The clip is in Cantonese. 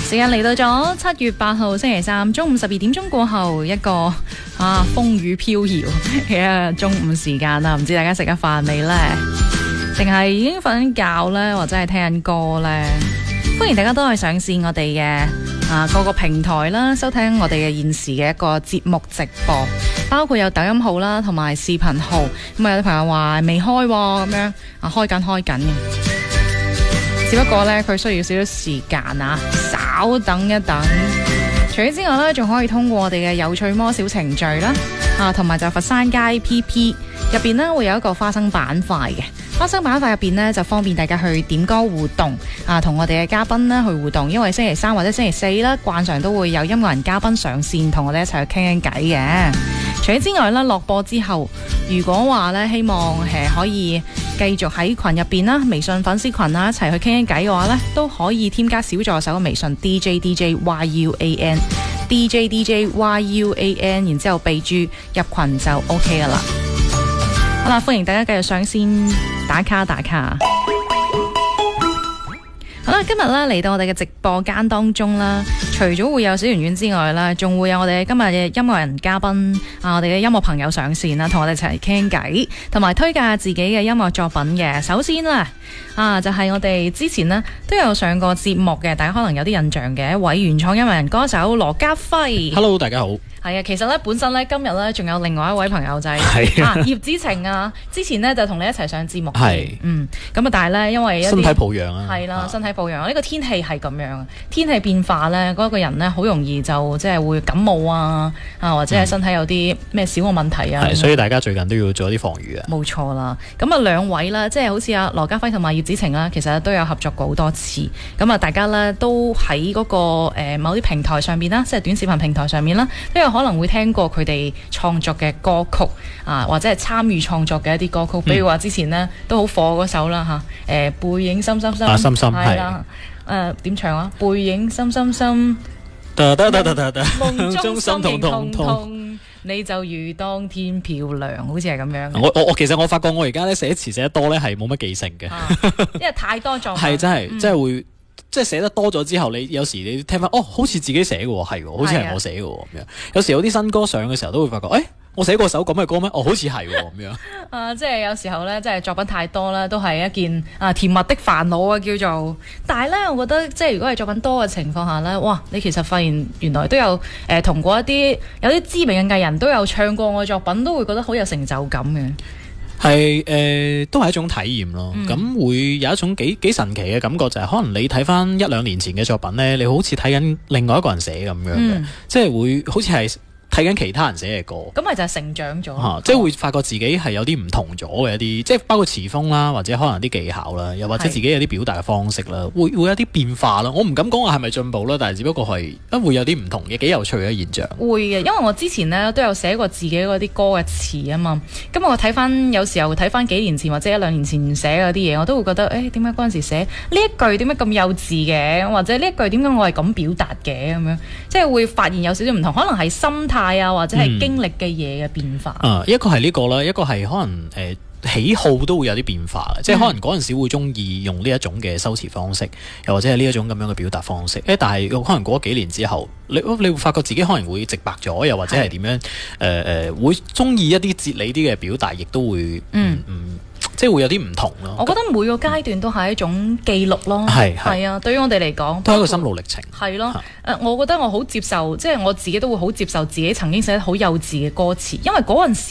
時間嚟到咗7月8號星期三中午12點鐘過後，一個風雨飄搖嘅中午時間啦，唔知大家食咗飯未呢？定係已經瞓緊覺呢？或者係聽緊歌呢？歡迎大家都去上線我哋嘅各個平台啦，收聽我哋嘅現時嘅一個節目直播，包括有抖音號啦，同埋視頻號。咁有啲朋友話未開咁樣開緊嘅。只不過呢，佢需要少少時間稍等一等。除此之外呢，仲可以通過我哋嘅有趣魔小程序啦，同埋就佛山街 PP 入邊呢會有一個花生板塊嘅。花生板塊入邊呢，就方便大家去點歌互動，同我哋嘅嘉賓呢去互動。因為星期三或者星期四啦，慣常都會有音樂人嘉賓上線，同我哋一齊去傾傾偈嘅。除此之外呢，落播之後，如果話呢希望可以繼續喺群入邊啦，微信粉絲群啦一齊去傾傾偈嘅話呢，都可以添加小助手嘅微信 DJDJYUAN DJDJYUAN， 然之後備註入群就 OK 噶啦。好啦，歡迎大家繼續上線打卡。好啦，今日咧嚟到我哋嘅直播間當中啦，除咗會有小圓圓之外啦，仲會有我哋今日嘅音樂人嘉賓我哋嘅音樂朋友上線啦，同我哋一齊傾偈，同埋推介自己嘅音樂作品嘅。首先啦，就係我哋之前呢都有上過節目嘅，大家可能有啲印象嘅一位原創音樂人歌手羅家輝。 Hello， 大家好。 係啊，其實咧本身咧今日咧仲有另外一位朋友仔葉子晴之前咧就同你一齊上節目嘅，咁但係咧因為身體抱恙係啦， 身體抱恙，呢個天氣係咁樣，天氣變化咧，嗰個人咧好容易就即係會感冒或者係身體有啲咩小嘅問題啊， 所以大家最近都要做一啲防禦啊。 冇錯啦，咁兩位啦，即係好似羅家輝同埋葉子晴啦，其實都有合作過好多次，咁大家咧都喺嗰個某啲平台上面啦，即係短視頻平台上面啦，都有可能會聽過佢哋創作嘅歌曲或者係參與創作嘅一啲歌曲，比如話之前呢都好火嗰首啦背影深深深， 深深係啦，點唱啊？背影深深深，夢中心痛痛，你就如當天漂亮，好似係咁樣。 我其實我發覺我而家咧寫詞寫得多咧係冇乜記性嘅， 因為太多作品係真係會。即係寫得多咗之後，你有時你聽翻，好似自己寫嘅喎，係喎，好似係我寫嘅喎咁樣。有時有啲新歌上嘅時候，都會發覺，我寫過首咁嘅歌咩？好似係喎咁樣。 即係有時候咧，即係作品太多啦，都係一件甜蜜的煩惱啊，叫做。但係咧，我覺得即係如果係作品多嘅情況下咧，哇！你其實發現原來都有同過一啲有啲知名嘅藝人都有唱過我嘅作品，都會覺得好有成就感嘅。 係都係一種體驗咯。咁會有一種幾神奇嘅感覺，就係可能你睇翻1-2年前嘅作品咧，你好似睇緊另外一個人寫咁樣嘅，即係會好似係睇緊其他人寫嘅歌，咁咪就係成長咗， 即係會發覺自己係有啲唔同咗嘅一啲，即係包括詞風啦，或者可能啲技巧啦，又或者自己有啲表達嘅方式啦，會有啲變化啦。我唔敢講我係咪進步啦，但係只不過係會有啲唔同嘅，幾有趣嘅現象。會嘅， 因為我之前呢都有寫過自己嗰啲歌嘅詞啊嘛。咁我睇翻有時候睇翻幾年前或者1-2年前寫嗰啲嘢，我都會覺得點解嗰陣時寫呢一句點解咁幼稚嘅，或者呢一句點解我係咁表達嘅咁樣，即係會發現有少少唔同，可能係心態或者係經歷嘅嘢嘅變化。 一個係呢個啦，一個係可能喜好都會有啲變化嘅，即係可能嗰陣時會中意用呢一種嘅修辭方式，又或者係呢一種咁樣嘅表達方式。但係可能過咗幾年之後，你會發覺自己可能會直白咗，又或者係點樣會中意一啲哲理啲嘅表達，亦都會即係會有啲唔同咯。 我覺得每個階段都係一種記錄咯。係啊，對於我哋嚟講都係一個心路歷程。 係咯，我覺得我好接受，即係我自己都會好接受自己曾經寫得好幼稚嘅歌詞，因為嗰陣時